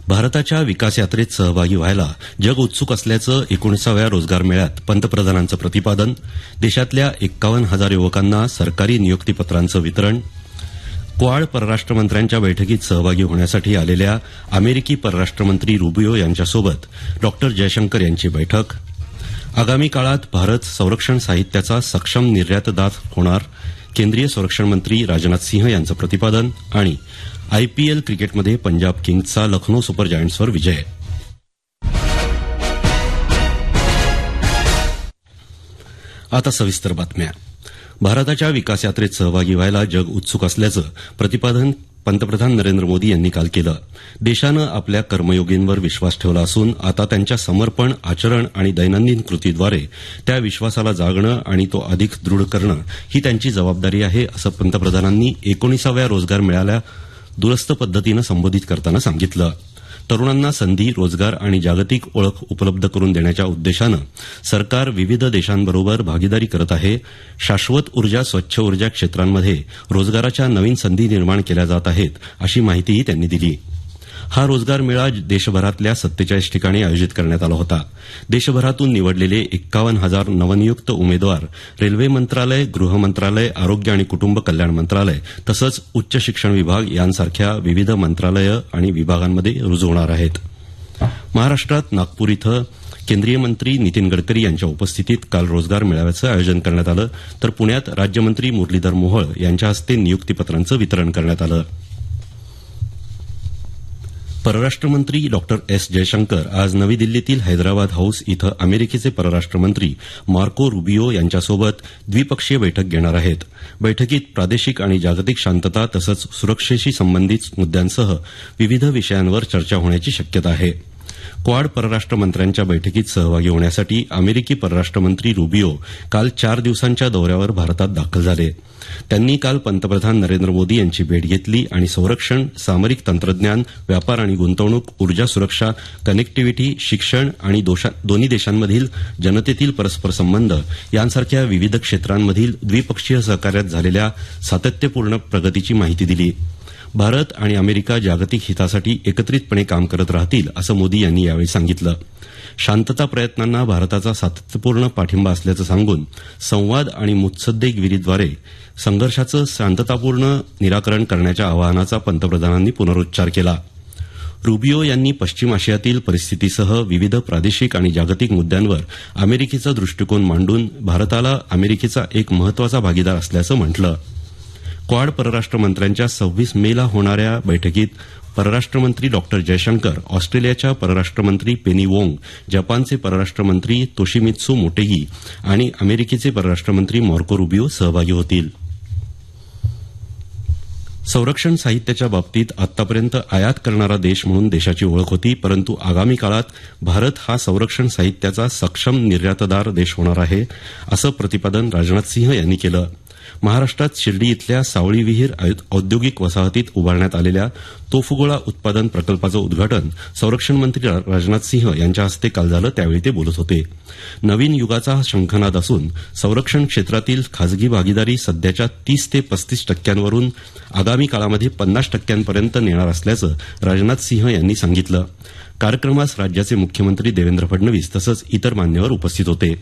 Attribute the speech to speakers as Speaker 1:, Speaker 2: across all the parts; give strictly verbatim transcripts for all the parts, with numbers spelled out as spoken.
Speaker 1: भारताच्या विकास यात्रेत सहभागी व्हायला जग उत्सुक असल्याचं एकोणीसाव्या रोजगार मेळ्यात पंतप्रधानांचं प्रतिपादन. देशातल्या एक्कावन्न हजार युवकांना सरकारी नियुक्तीपत्रांचं वितरण. क्वाड परराष्ट्रमंत्र्यांच्या बैठकीत सहभागी होण्यासाठी आलेल्या अमेरिकी परराष्ट्रमंत्री रुबियो यांच्यासोबत डॉ जयशंकर यांची बैठक. आगामी काळात भारत संरक्षण साहित्याचा सक्षम निर्यातदार होणार, केंद्रीय संरक्षण मंत्री राजनाथ सिंह यांचं प्रतिपादन. आणि आयपीएल क्रिकेटमध्ये पंजाब किंग्सचा लखनौ सुपर जायंट्सवर विजय. आता सविस्तर बातम्या. भारताच्या विकास यात्रेत सहभागी व्हायला जग उत्सुक असल्याचं प्रतिपादन पंतप्रधान नरेंद्र मोदी यांनी काल केलं. देशानं आपल्या कर्मयोगींवर विश्वास ठेवला असून आता त्यांच्या समर्पण, आचरण आणि दैनंदिन कृतीद्वारे त्या विश्वासाला जागणं आणि तो अधिक दृढ करणं ही त्यांची जबाबदारी आहे, असं पंतप्रधानांनी एकोणीसाव्या रोजगार मेळ्याला दूरस्थ पद्धतीनं संबोधित करताना सांगितलं. तरुणांना संधी, रोजगार आणि जागतिक ओळख उपलब्ध करून देण्याच्या उद्देशानं सरकार विविध देशांबरोबर भागीदारी करत आहे. शाश्वत ऊर्जा, स्वच्छ ऊर्जा क्षेत्रांमध्ये रोजगाराच्या नवीन संधी निर्माण केल्या जात आहेत, अशी माहितीही त्यांनी दिली. हा रोजगार मेळा देशभरातल्या सत्तेचाळीस ठिकाणी आयोजित करण्यात आला होता. देशभरातून निवडलेले एक्कावन्न हजार नवनियुक्त उमेदवार रेल्वे मंत्रालय, गृह मंत्रालय, आरोग्य आणि कुटुंब कल्याण मंत्रालय तसंच उच्च शिक्षण विभाग यांसारख्या विविध मंत्रालयं आणि विभागांमध्ये रुजू होणार आहेत. महाराष्ट्रात नागपूर इथं केंद्रीय मंत्री नितीन गडकरी यांच्या उपस्थितीत काल रोजगार मेळाव्याचं आयोजन करण्यात आलं, तर पुण्यात राज्यमंत्री मुरलीधर मोहोळ यांच्या हस्ते नियुक्तीपत्रांचं वितरण करण्यात आलं. परराष्ट्रमंत्री डॉ एस जयशंकर आज नवी दिल्लीतील हैदराबाद हाऊस इथं अमेरिकेचे परराष्ट्रमंत्री मार्को रुबियो यांच्यासोबत द्विपक्षीय बैठक घेणार आहेत. बैठकीत प्रादेशिक आणि जागतिक शांतता तसंच सुरक्षेशी संबंधित मुद्द्यांसह विविध विषयांवर चर्चा होण्याची शक्यता आहे. क्वाड परराष्ट्रमंत्र्यांच्या बैठकीत सहभागी होण्यासाठी अमेरिकी परराष्ट्रमंत्री रुबियो काल चार दिवसांच्या दौऱ्यावर भारतात दाखल झाले. त्यांनी काल पंतप्रधान नरेंद्र मोदी यांची भेट घेतली आणि संरक्षण, सामरिक तंत्रज्ञान, व्यापार आणि गुंतवणूक, ऊर्जा सुरक्षा, कनेक्टिव्हिटी, शिक्षण आणि दोन्ही देशांमधील जनतेतील परस्पर संबंध यांसारख्या विविध क्षेत्रांमधील द्विपक्षीय सहकार्यात झालेल्या सातत्यपूर्ण प्रगतीची माहिती दिली. भारत आणि अमेरिका जागतिक हितासाठी एकत्रितपणे काम करत राहतील, असं मोदी यांनी यावेळी सांगितलं. शांतता प्रयत्नांना भारताचा सातत्यपूर्ण पाठिंबा असल्याचं सांगून संवाद आणि मुत्सद्देगिरीद्वारे संघर्षाचं शांततापूर्ण निराकरण करण्याच्या आवाहनाचा पंतप्रधानांनी पुनरुच्चार केला. रुबियो यांनी पश्चिम आशियातील परिस्थितीसह विविध प्रादेशिक आणि जागतिक मुद्द्यांवर अमेरिकेचा दृष्टिकोन मांडून भारताला अमेरिकेचा एक महत्वाचा भागीदार असल्याचं म्हटलं. क्वाड परराष्ट्रमंत्र्यांच्या सव्वीस मेला होणाऱ्या बैठकीत परराष्ट्रमंत्री डॉ जयशंकर, ऑस्ट्रेलियाच्या परराष्ट्रमंत्री पेनी वोंग, जपानचे परराष्ट्रमंत्री तोशिमित्सू मोटेगी आणि अमेरिकेचे परराष्ट्रमंत्री मार्को रुबियो सहभागी होतील. संरक्षण साहित्याच्या बाबतीत आतापर्यंत आयात करणारा देश म्हणून देशाची ओळख होती, परंतु आगामी काळात भारत हा संरक्षण साहित्याचा सक्षम निर्यातदार देश होणार आहे, असं प्रतिपादन राजनाथ सिंह यांनी केलं. महाराष्ट्रात शिर्डी इथल्या सावळी विहीर औद्योगिक वसाहतीत उभारण्यात आलेल्या तोफगोळा उत्पादन प्रकल्पाचं उद्घाटन संरक्षण मंत्री राजनाथ सिंह यांच्या हस्ते काल झालं, त्यावेळी ते बोलत होते. नवीन युगाचा हा शंखनाद असून संरक्षण क्षेत्रातील खासगी भागीदारी सध्याच्या तीस ते पस्तीस टक्क्यांवरून आगामी काळामध्ये पन्नास टक्क्यांपर्यंत नेणार असल्याचं राजनाथ सिंह यांनी सांगितलं. कार्यक्रमास राज्याचे मुख्यमंत्री देवेंद्र फडणवीस तसंच इतर मान्यवर उपस्थित होते.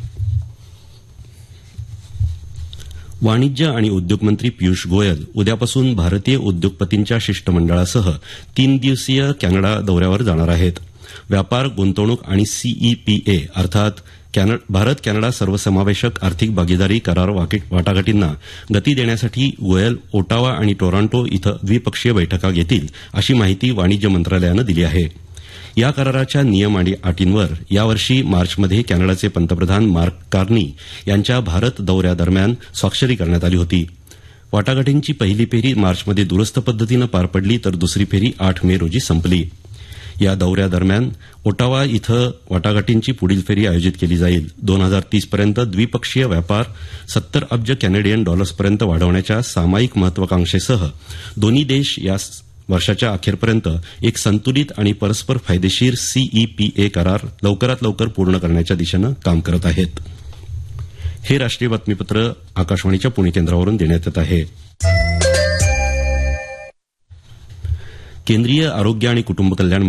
Speaker 1: वाणिज्य आणि उद्योग मंत्री पियुष गोयल उद्यापासून भारतीय उद्योगपतींच्या शिष्टमंडळासह तीन दिवसीय कॅनडा दौऱ्यावर जाणार आहेत. व्यापार, गुंतवणूक आणि सीईपीए अर्थात भारत कॅनडा सर्वसमावेशक आर्थिक भागीदारी करार वाटाघाटींना गती देण्यासाठी गोयल ओटावा आणि टोरंटो इथं द्विपक्षीय बैठका घेतील, अशी माहिती वाणिज्य मंत्रालयानं दिली आहे. या कराराच्या नियम आणि अटींवर यावर्षी मार्चमध्ये कॅनडाचे पंतप्रधान मार्क कार्नी यांच्या भारत दौऱ्यादरम्यान स्वाक्षरी करण्यात आली होती. वाटाघाटींची पहिली फेरी मार्चमध्ये दूरस्थ पद्धतीनं पार पडली, तर दुसरी फेरी आठ मे रोजी संपली. या दौऱ्यादरम्यान ओटावा इथं वाटाघाटींची पुढील फेरी आयोजित केली जाईल. दोन हजार तीस पर्यंत द्विपक्षीय व्यापार सत्तर अब्ज कॅनेडियन डॉलर्सपर्यंत वाढवण्याच्या सामायिक महत्वाकांक्षेसह दोन्ही देश या वर्षाच्या अखेरपर्यंत एक संतुलित आणि परस्पर फायदेशीर सीईपीए करार लवकरात लवकर पूर्ण करण्याच्या दिशेनं काम करत आहेत. हे राष्ट्रीय बातमीपत्र आकाशवाणीच्या पुणे केंद्रावरून देण्यात येत आहे. केंद्रीय आरोग्य आणि कुटुंब कल्याण